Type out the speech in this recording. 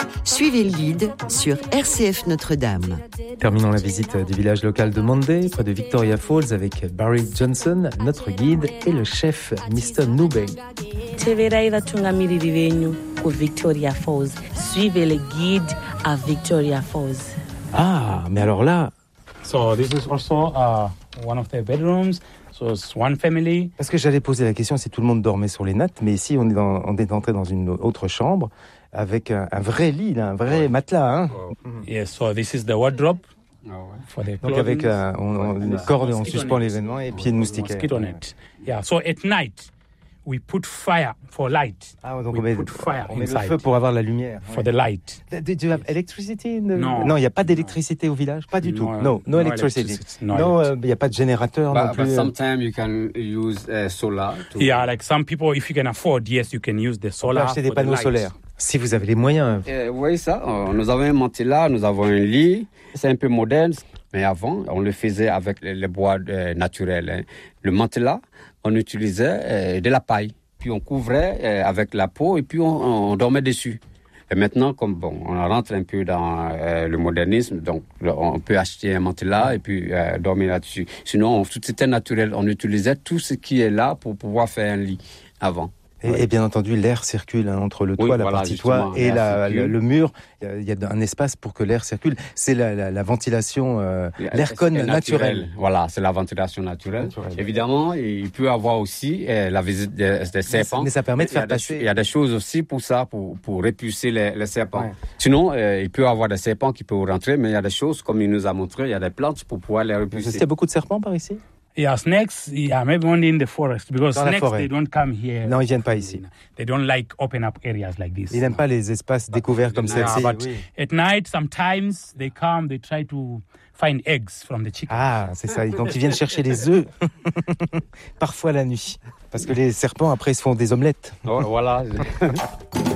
Suivez le guide sur RCF Notre-Dame. Terminons la visite du village local de Monday, près de Victoria Falls, avec Barry Johnson, notre guide, et le chef Mr. Nube. Victoria Falls. Suivez le guide à Victoria Falls. Ah, mais alors là... So this is also one of their bedrooms. So it's one family. Parce que j'allais poser la question si tout le monde dormait sur les nattes, mais ici on est entré dans une autre chambre avec un vrai lit, un vrai matelas. Hein. Yes, so this is the wardrobe. Donc avec une corde, on suspend l'événement et puis une moustiquaire. Yeah, so at night, we put fire for light. Ah, donc on met le feu pour avoir la lumière. For the light. Do you have electricity? Non. Non, il n'y a pas d'électricité au village? Pas du tout. No electricity. No, il n'y a pas de générateur non plus. But sometimes you can use solar. Yeah, like some people, if you can afford, yes, you can use the solar. On peut acheter des panneaux solaires. Si vous avez les moyens. Oui, ça. Nous avons un matelas, nous avons un lit. C'est un peu moderne. Mais avant, on le faisait avec les bois naturels. Le matelas, on utilisait de la paille. Puis on couvrait avec la peau et puis on dormait dessus. Et maintenant, comme on rentre un peu dans le modernisme, donc on peut acheter un matelas et puis dormir là-dessus. Sinon, tout était naturel. On utilisait tout ce qui est là pour pouvoir faire un lit avant. Et bien entendu, l'air circule entre le toit, la partie toit et le mur. Il y a un espace pour que l'air circule. C'est la ventilation, l'aircon naturel. Voilà, c'est la ventilation naturelle. Évidemment, il peut y avoir aussi la visite des serpents. Mais ça permet de faire passer... Il y a des choses aussi pour ça, pour repousser les serpents. Ouais. Sinon, il peut y avoir des serpents qui peuvent rentrer, mais il y a des choses, comme il nous a montré, il y a des plantes pour pouvoir les repousser. Est-ce qu'il y a beaucoup de serpents par ici? Yeah, snakes, maybe only in the forest, because snakes, they don't come here. Non, ils viennent pas ici. They don't like open up areas like this. Ils n'aiment pas les espaces découverts comme celle-ci. But at night, sometimes they come, they try to find eggs from the chicken. Ah, c'est ça. Donc ils viennent chercher les œufs, parfois la nuit. Parce que les serpents, après, ils se font des omelettes. Voilà.